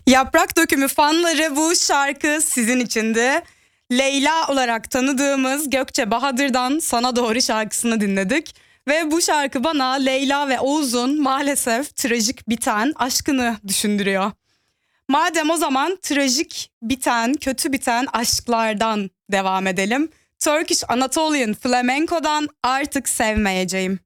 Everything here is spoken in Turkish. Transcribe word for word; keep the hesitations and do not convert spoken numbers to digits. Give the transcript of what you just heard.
Yaprak Dökümü fanları, bu şarkı sizin içindi. Leyla olarak tanıdığımız Gökçe Bahadır'dan Sana Doğru şarkısını dinledik. Ve bu şarkı bana Leyla ve Oğuz'un maalesef trajik biten aşkını düşündürüyor. Madem o zaman trajik biten, kötü biten aşklardan devam edelim. Turkish Anatolian Flamenco'dan Artık Sevmeyeceğim.